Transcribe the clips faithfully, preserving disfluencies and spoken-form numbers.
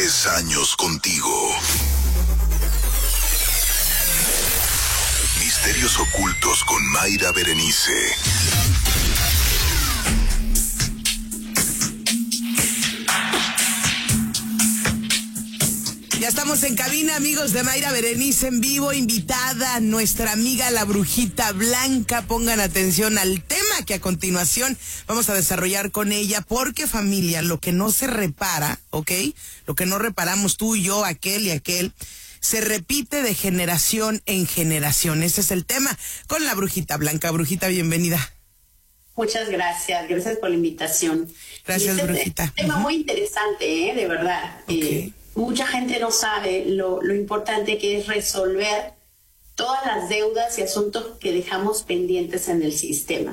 Diez años contigo. Misterios ocultos con Mayra Berenice. Ya estamos en cabina, amigos de Mayra Berenice en vivo, invitada nuestra amiga la Brujita Blanca. Pongan atención al tema que a continuación vamos a desarrollar con ella, porque familia, lo que no se repara, ¿ok? Lo que no reparamos tú y yo, aquel y aquel, se repite de generación en generación. Ese es el tema con la Brujita Blanca. Brujita, bienvenida. Muchas gracias, gracias por la invitación. Gracias, este Brujita. Es un tema uh-huh. muy interesante, ¿eh? De verdad. Okay. Eh, mucha gente no sabe lo, lo importante que es resolver todas las deudas y asuntos que dejamos pendientes en el sistema.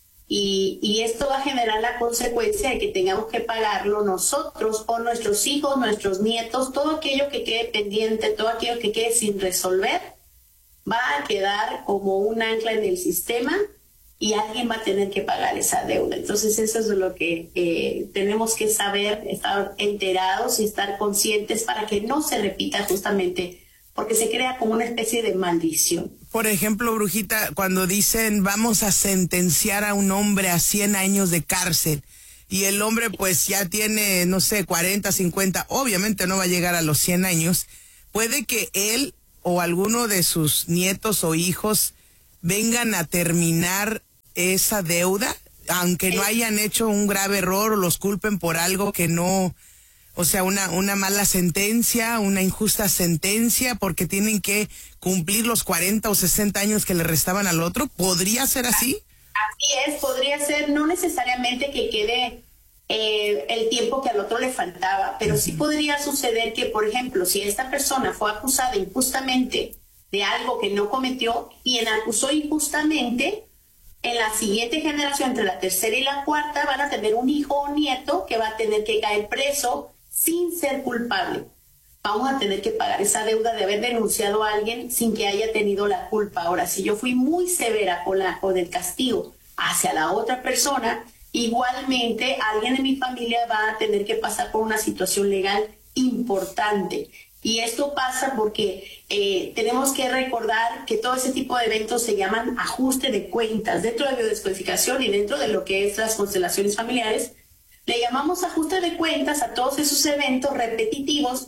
Y, y esto va a generar la consecuencia de que tengamos que pagarlo nosotros o nuestros hijos, nuestros nietos. Todo aquello que quede pendiente, todo aquello que quede sin resolver, va a quedar como un ancla en el sistema y alguien va a tener que pagar esa deuda. Entonces eso es lo que eh, tenemos que saber, estar enterados y estar conscientes para que no se repita, justamente porque se crea como una especie de maldición. Por ejemplo, Brujita, cuando dicen vamos a sentenciar a un hombre a cien años de cárcel y el hombre pues ya tiene, no sé, cuarenta, cincuenta, obviamente no va a llegar a los cien años, puede que él o alguno de sus nietos o hijos vengan a terminar esa deuda, aunque no hayan hecho un grave error o los culpen por algo que no, o sea, una, una mala sentencia, una injusta sentencia, porque tienen que cumplir los cuarenta o sesenta años que le restaban al otro. ¿Podría ser así? Así es, podría ser, no necesariamente que quede eh, el tiempo que al otro le faltaba, pero sí podría suceder que, por ejemplo, si esta persona fue acusada injustamente de algo que no cometió, quien acusó injustamente, en la siguiente generación, entre la tercera y la cuarta, van a tener un hijo o nieto que va a tener que caer preso sin ser culpable. Vamos a tener que pagar esa deuda de haber denunciado a alguien sin que haya tenido la culpa. Ahora, si yo fui muy severa con, la, con el castigo hacia la otra persona, igualmente alguien de mi familia va a tener que pasar por una situación legal importante. Y esto pasa porque eh, tenemos que recordar que todo ese tipo de eventos se llaman ajuste de cuentas. Dentro de biodescodificación y dentro de lo que es las constelaciones familiares, le llamamos ajuste de cuentas a todos esos eventos repetitivos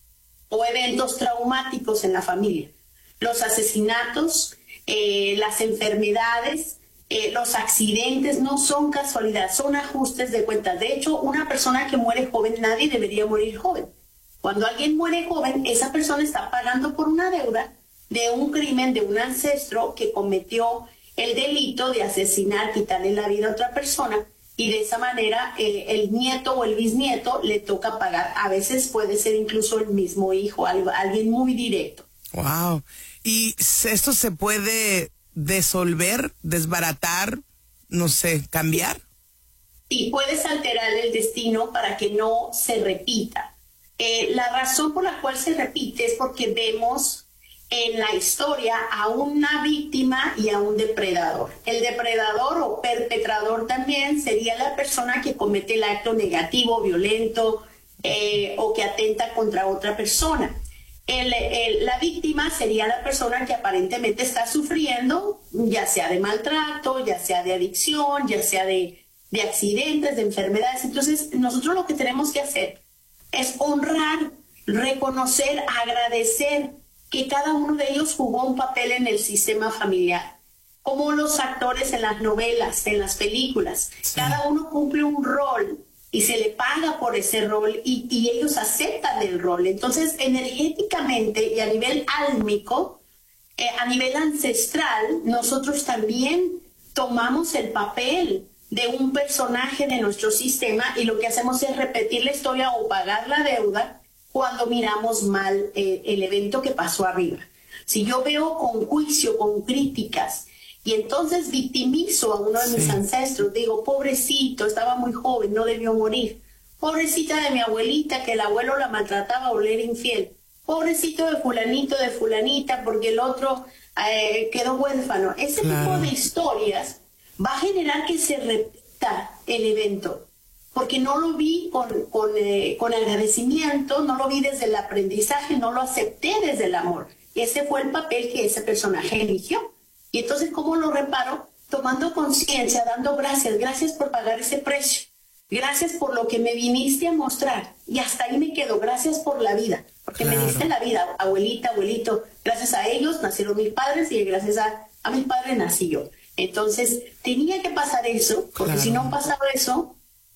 o eventos traumáticos en la familia. Los asesinatos, eh, las enfermedades, eh, los accidentes no son casualidad, son ajustes de cuentas. De hecho, una persona que muere joven, nadie debería morir joven. Cuando alguien muere joven, esa persona está pagando por una deuda de un crimen de un ancestro que cometió el delito de asesinar, quitarle la vida a otra persona, y de esa manera eh, el nieto o el bisnieto le toca pagar. A veces puede ser incluso el mismo hijo, alguien muy directo. Wow. ¿Y esto se puede disolver, desbaratar, no sé, cambiar? Sí, puedes alterar el destino para que no se repita. Eh, la razón por la cual se repite es porque vemos en la historia a una víctima y a un depredador. El depredador o perpetrador también sería la persona que comete el acto negativo, violento eh, o que atenta contra otra persona. El, el, la víctima sería la persona que aparentemente está sufriendo, ya sea de maltrato, ya sea de adicción, ya sea de, de accidentes, de enfermedades. Entonces, nosotros lo que tenemos que hacer es honrar, reconocer, agradecer que cada uno de ellos jugó un papel en el sistema familiar. Como los actores en las novelas, en las películas. Sí. Cada uno cumple un rol y se le paga por ese rol y, y ellos aceptan el rol. Entonces, energéticamente y a nivel álmico, eh, a nivel ancestral, nosotros también tomamos el papel de un personaje de nuestro sistema y lo que hacemos es repetir la historia o pagar la deuda cuando miramos mal eh, el evento que pasó arriba. Si yo veo con juicio, con críticas, y entonces victimizo a uno de sí. mis ancestros, digo, pobrecito, estaba muy joven, no debió morir. Pobrecita de mi abuelita, que el abuelo la maltrataba o le era infiel. Pobrecito de fulanito, de fulanita, porque el otro eh, quedó huérfano. Ese claro. tipo de historias va a generar que se repita el evento. porque no lo vi con, con, eh, con agradecimiento, no lo vi desde el aprendizaje, no lo acepté desde el amor. Ese fue el papel que ese personaje eligió. Y entonces, ¿cómo lo reparo? Tomando conciencia, dando gracias, gracias por pagar ese precio. Gracias por lo que me viniste a mostrar. Y hasta ahí me quedo. Gracias por la vida. Porque claro. me diste la vida, abuelita, abuelito. Gracias a ellos nacieron mis padres y gracias a, a mis padres nací yo. Entonces, tenía que pasar eso, porque claro. si no pasaba eso,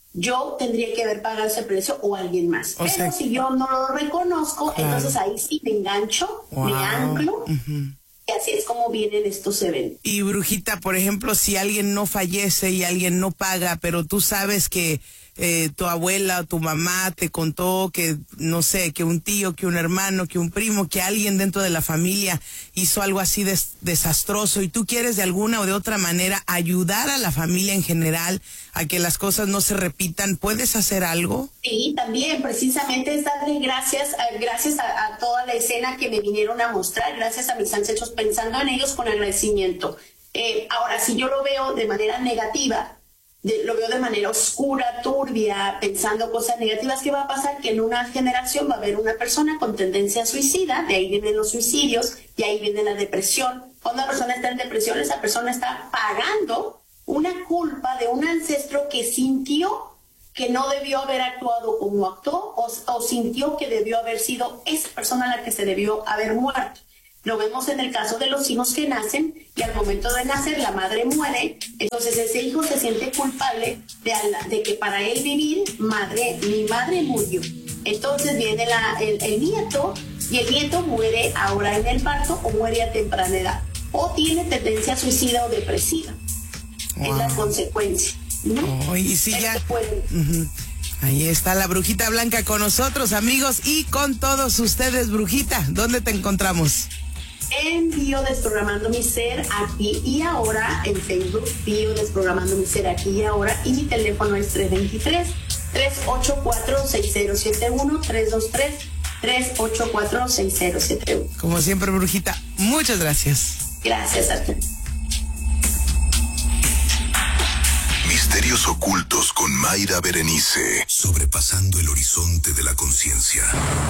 yo tendría que haber pagado ese precio o alguien más. O Pero sea, si yo no lo reconozco, claro. entonces ahí sí me engancho, wow. me anclo. Uh-huh. Y así es como vienen estos eventos. Y Brujita, por ejemplo, si alguien no fallece y alguien no paga, pero tú sabes que eh, tu abuela o tu mamá te contó que, no sé, que un tío, que un hermano, que un primo, que alguien dentro de la familia hizo algo así des desastroso y tú quieres de alguna o de otra manera ayudar a la familia en general a que las cosas no se repitan, ¿puedes hacer algo? Sí, también, precisamente es darle gracias, a, gracias a, a toda la escena que me vinieron a mostrar, gracias a mis ancestros, pensando en ellos con agradecimiento. Eh, ahora, si yo lo veo de manera negativa, de, lo veo de manera oscura, turbia, pensando cosas negativas, ¿qué va a pasar? Que en una generación va a haber una persona con tendencia suicida, de ahí vienen los suicidios, de ahí viene la depresión. Cuando una persona está en depresión, esa persona está pagando una culpa de un ancestro que sintió que no debió haber actuado como actuó o, o sintió que debió haber sido esa persona a la que se debió haber muerto. Lo vemos en el caso de los hijos que nacen y al momento de nacer la madre muere, entonces ese hijo se siente culpable de, de que para él vivir, madre, mi madre murió. Entonces viene la, el, el nieto y el nieto muere ahora en el parto o muere a temprana edad o tiene tendencia suicida o depresiva. Wow. Es la consecuencia. ¿No? Oh, y si ya... Uh-huh. Ahí está la Brujita Blanca con nosotros, amigos, y con todos ustedes, Brujita. ¿Dónde te encontramos? En Bio Desprogramando Mi Ser, aquí y ahora, en Facebook, Bio Desprogramando Mi Ser, aquí y ahora, y mi teléfono es tres dos tres, tres ocho cuatro, seis cero siete uno, tres dos tres, tres ocho cuatro, seis cero siete uno. Como siempre, Brujita, muchas gracias. Gracias a ti. Misterios ocultos con Mayra Berenice, sobrepasando el horizonte de la conciencia.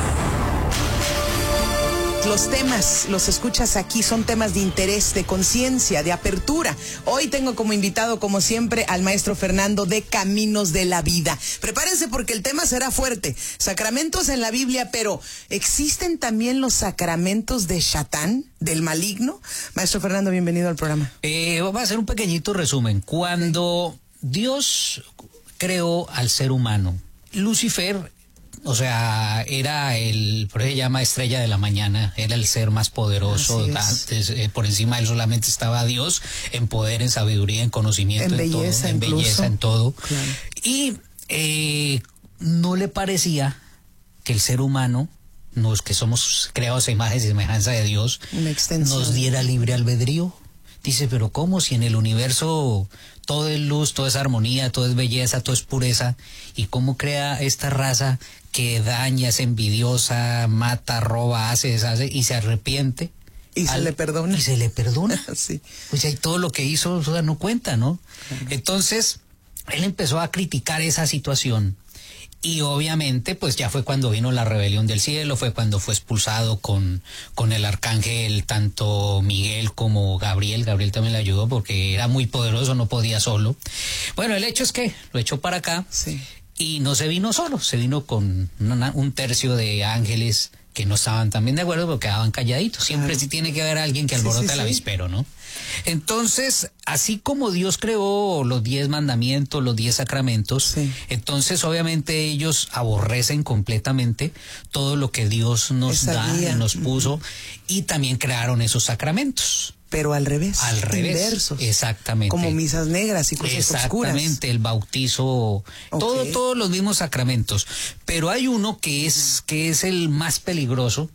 Los temas, los escuchas aquí, son temas de interés, de conciencia, de apertura. Hoy tengo como invitado, como siempre, al maestro Fernando de Caminos de la Vida. Prepárense porque el tema será fuerte. Sacramentos en la Biblia, pero ¿existen también los sacramentos de Satán, del maligno? Maestro Fernando, bienvenido al programa. Eh, vamos a hacer un pequeñito resumen. Cuando Dios creó al ser humano, Lucifer, o sea, era el, por eso se llama estrella de la mañana, era el ser más poderoso. Antes, eh, por encima de él solamente estaba Dios, en poder, en sabiduría, en conocimiento, en, en belleza, todo, en incluso. belleza, en todo. Claro. Y eh, no le parecía que el ser humano, nos que somos creados a imagen y semejanza de Dios, nos diera libre albedrío. Dice, pero ¿cómo? Si en el universo todo es luz, todo es armonía, todo es belleza, todo es pureza. ¿Y cómo crea esta raza que daña, es envidiosa, mata, roba, hace, deshace y se arrepiente? Y al, se le perdona. Y se le perdona. Sí. Pues ahí todo lo que hizo, o sea, no cuenta, ¿no? Uh-huh. Entonces, él empezó a criticar esa situación. Y obviamente, pues ya fue cuando vino la rebelión del cielo, fue cuando fue expulsado con, con el arcángel, tanto Miguel como Gabriel. Gabriel también le ayudó porque era muy poderoso, no podía solo. Bueno, el hecho es que lo echó para acá. Sí. Y no se vino solo, se vino con una, un tercio de ángeles que no estaban también de acuerdo porque quedaban calladitos. Siempre claro. sí tiene que haber alguien que alborote sí, sí, el avispero, ¿no? Entonces, así como Dios creó los diez mandamientos, los diez sacramentos, sí. entonces obviamente ellos aborrecen completamente todo lo que Dios nos Esa da guía. y nos puso, uh-huh. y también crearon esos sacramentos. Pero al revés. Al revés. Inversos. Exactamente. Como misas negras y cosas Exactamente, oscuras. Exactamente, el bautizo, okay. todo, todos los mismos sacramentos. Pero hay uno que es, que es el más peligroso,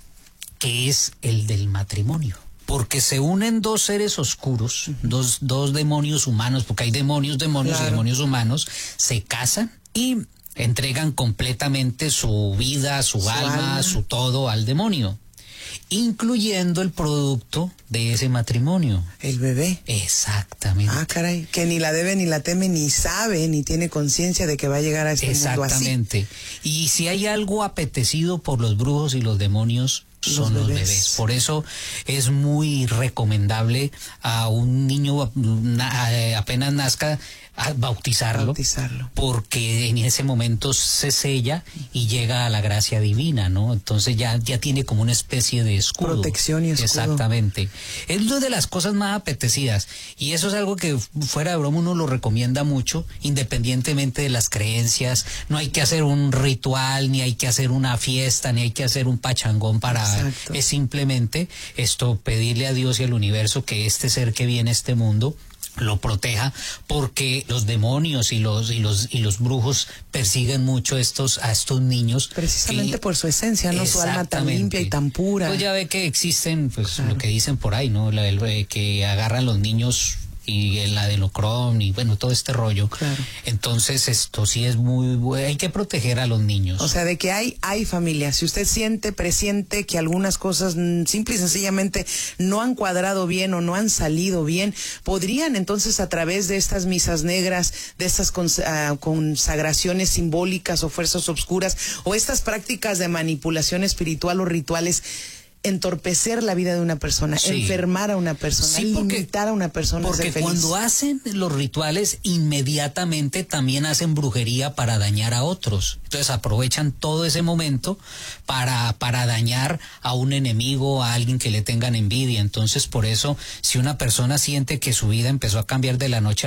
que es el del matrimonio. Porque se unen dos seres oscuros, uh-huh. dos, dos demonios humanos, porque hay demonios, demonios claro. y demonios humanos, se casan y entregan completamente su vida, su, su alma, alma, su todo al demonio. incluyendo el producto de ese matrimonio. El bebé. Exactamente. Ah, caray, que ni la debe, ni la teme, ni sabe, ni tiene conciencia de que va a llegar a este mundo así. Exactamente. Y si hay algo apetecido por los brujos y los demonios, son los bebés. los bebés. Por eso es muy recomendable a un niño na, apenas nazca a bautizarlo, bautizarlo, porque en ese momento se sella y llega a la gracia divina, ¿no? Entonces ya, ya tiene como una especie de escudo. Protección y escudo. Exactamente. Es una de las cosas más apetecidas, y eso es algo que fuera de broma uno lo recomienda mucho, independientemente de las creencias. No hay que hacer un ritual, ni hay que hacer una fiesta, ni hay que hacer un pachangón para... Exacto. Es simplemente esto, pedirle a Dios y al universo que este ser que viene a este mundo lo proteja, porque los demonios y los y los y los brujos persiguen mucho estos a estos niños precisamente que, por su esencia, no su alma tan limpia y tan pura. Pues ya ve que existen, pues claro, lo que dicen por ahí, ¿no? La, el, que agarran los niños y la de Locron y bueno, todo este rollo. Claro. Entonces esto sí es muy bueno, hay que proteger a los niños. O sea, de que hay, hay familia. Si usted siente, presiente que algunas cosas simple y sencillamente no han cuadrado bien o no han salido bien, podrían entonces a través de estas misas negras, de estas cons uh, consagraciones simbólicas o fuerzas obscuras o estas prácticas de manipulación espiritual o rituales, entorpecer la vida de una persona, sí, enfermar a una persona, sí, porque, limitar a una persona. Porque a ser feliz. Cuando hacen los rituales, inmediatamente también hacen brujería para dañar a otros. Entonces aprovechan todo ese momento para, para dañar a un enemigo, a alguien que le tengan envidia. Entonces por eso, si una persona siente que su vida empezó a cambiar de la noche a